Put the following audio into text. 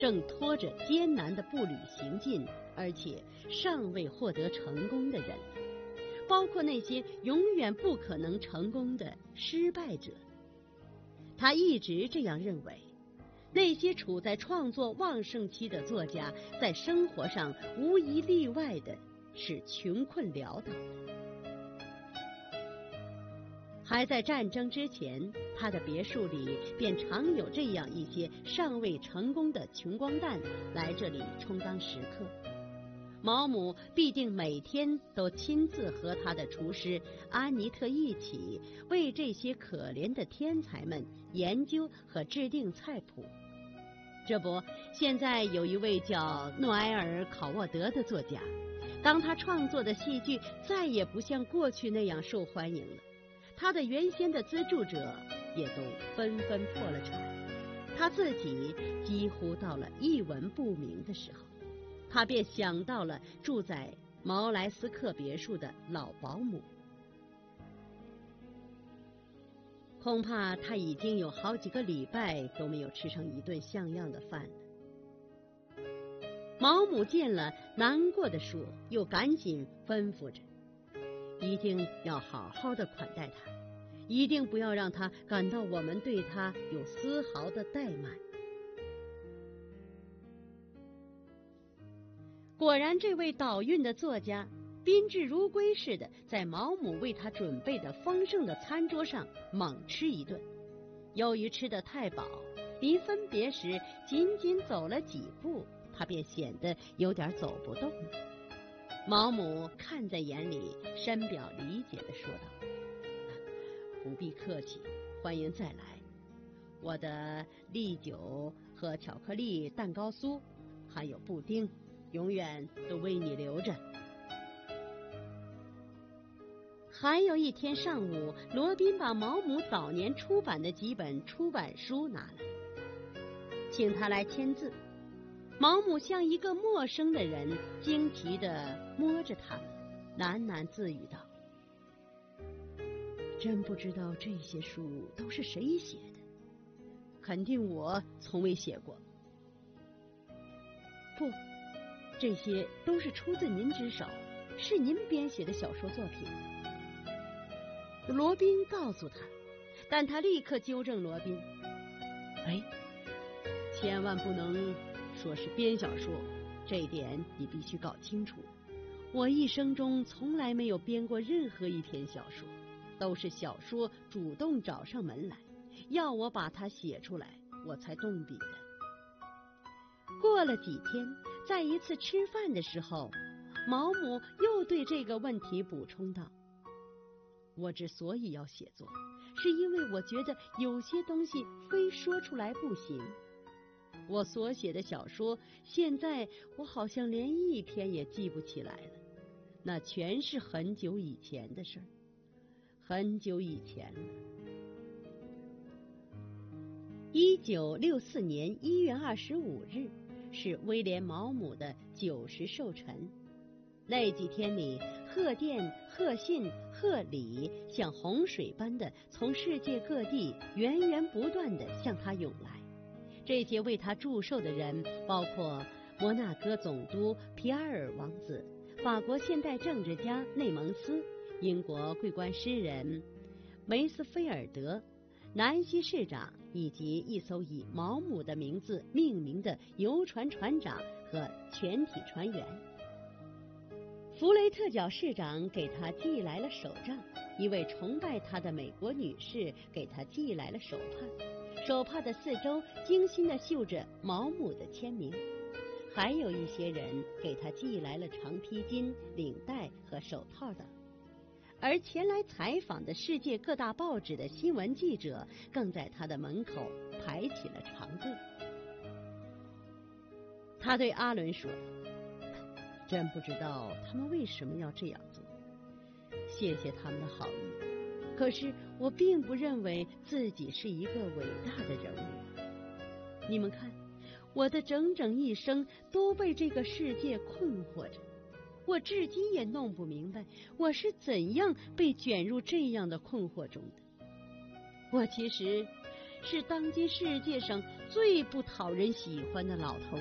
正拖着艰难的步履行进，而且尚未获得成功的人，包括那些永远不可能成功的失败者。他一直这样认为，那些处在创作旺盛期的作家，在生活上无一例外的是穷困潦倒的。还在战争之前，他的别墅里便常有这样一些尚未成功的穷光蛋来这里充当食客。毛姆必定每天都亲自和他的厨师安妮特一起为这些可怜的天才们研究和制定菜谱。这不，现在有一位叫诺埃尔·考沃德的作家，当他创作的戏剧再也不像过去那样受欢迎了，他的原先的资助者也都纷纷破了产，他自己几乎到了一文不名的时候，他便想到了住在毛莱斯克别墅的老保姆。恐怕他已经有好几个礼拜都没有吃上一顿像样的饭了。毛姆见了，难过的说，又赶紧吩咐着，一定要好好的款待他，一定不要让他感到我们对他有丝毫的怠慢。果然，这位倒运的作家宾至如归似的，在毛姆为他准备的丰盛的餐桌上猛吃一顿。由于吃得太饱，临分别时仅仅走了几步，他便显得有点走不动了。毛姆看在眼里，深表理解地说道：“不必客气，欢迎再来。我的利酒和巧克力蛋糕酥，还有布丁，永远都为你留着。”还有一天上午，罗宾把毛姆早年出版的几本出版书拿来，请他来签字。毛姆像一个陌生的人，惊奇地摸着他们，喃喃自语道：“真不知道这些书都是谁写的，肯定我从未写过。不，这些都是出自您之手，是您编写的小说作品。”罗宾告诉他，但他立刻纠正罗宾：“哎，千万不能说是编小说，这一点你必须搞清楚。我一生中从来没有编过任何一篇小说，都是小说主动找上门来，要我把它写出来，我才动笔的。”过了几天，在一次吃饭的时候，毛姆又对这个问题补充道：“我之所以要写作，是因为我觉得有些东西非说出来不行。我所写的小说，现在我好像连一篇也记不起来了，那全是很久以前的事儿，很久以前了。”1964年1月25日是威廉·毛姆的90寿辰。那几天里，贺电、贺信、贺礼像洪水般的从世界各地源源不断地向他涌来。这些为他祝寿的人包括摩纳哥总督皮埃尔王子、法国现代政治家内蒙斯、英国桂冠诗人梅斯菲尔德、南希市长，以及一艘以毛姆的名字命名的游船船长和全体船员。弗雷特角市长给他寄来了手杖，一位崇拜他的美国女士给他寄来了手帕，手帕的四周精心地绣着毛姆的签名。还有一些人给他寄来了长披巾、领带和手套等。而前来采访的世界各大报纸的新闻记者更在他的门口排起了长队。他对阿伦说：“真不知道他们为什么要这样做，谢谢他们的好意，可是我并不认为自己是一个伟大的人物。你们看，我的整整一生都被这个世界困惑着，我至今也弄不明白我是怎样被卷入这样的困惑中的。我其实是当今世界上最不讨人喜欢的老头